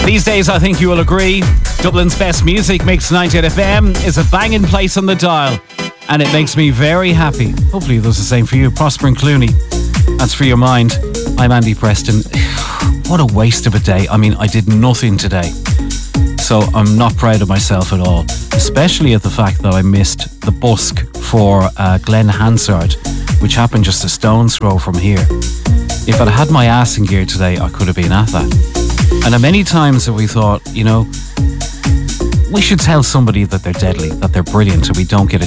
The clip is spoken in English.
These days, I think you will agree, Dublin's best music, Mix 98 FM, is a banging place on the dial. And it makes me very happy. Hopefully it does the same for you. Prosper and Clooney. That's For Your Mind. I'm Andy Preston. What a waste of a day. I mean, I did nothing today. So I'm not proud of myself at all. Especially at the fact that I missed the busk for Glen Hansard, which happened just a stone's throw from here. If I'd had my ass in gear today, I could have been at that. And many times that we thought, you know, we should tell somebody that they're deadly, that they're brilliant, and we don't get a